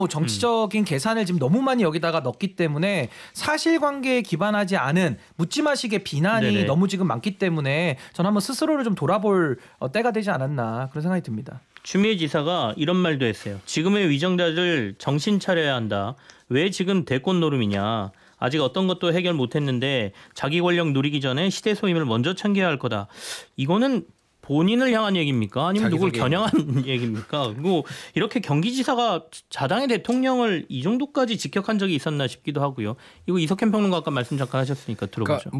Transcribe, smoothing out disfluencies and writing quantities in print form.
정치적인 계산을 지금 너무 많이 여기다가 넣기 때문에 사실관계에 기반하지 않은 묻지마식의 비난이 네네. 너무 지금 많기 때문에 저는 한번 스스로를 좀 돌아볼 때가 되지 않았나 그런 생각이 듭니다. 추미애 지사가 이런 말도 했어요. 지금의 위정자들 정신 차려야 한다. 왜 지금 대권 노름이냐. 아직 어떤 것도 해결 못했는데 자기 권력 누리기 전에 시대 소임을 먼저 챙겨야 할 거다. 이거는 본인을 향한 얘기입니까? 아니면 누굴 겨냥한 얘기입니까? 그리고 이렇게 경기지사가 자당의 대통령을 이 정도까지 직격한 적이 있었나 싶기도 하고요. 이거 이석현 평론가 아까 말씀 잠깐 하셨으니까 들어보죠. 그러니까